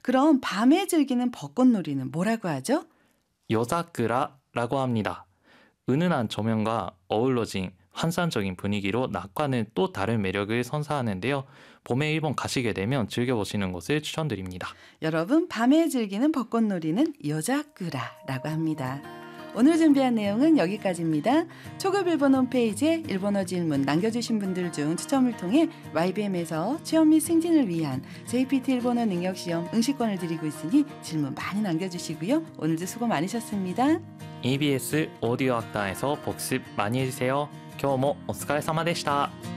그럼 밤에 즐기는 벚꽃놀이는 뭐라고 하죠? 요사쿠라라고 합니다. 은은한 조명과 어우러진 환상적인 분위기로 낙과는 또 다른 매력을 선사하는데요. 봄에 일본 가시게 되면 즐겨보시는 것을 추천드립니다. 여러분, 밤에 즐기는 벚꽃놀이는 요자쿠라라고 합니다. 오늘 준비한 내용은 여기까지입니다. 초급 일본 홈페이지에 일본어 질문 남겨주신 분들 중 추첨을 통해 YBM에서 취업 및 승진을 위한 JPT 일본어 능력시험 응시권을 드리고 있으니 질문 많이 남겨주시고요. 오늘도 수고 많으셨습니다. EBS 오디오 학당에서 복습 많이 해주세요. 今日もお疲れ様でした。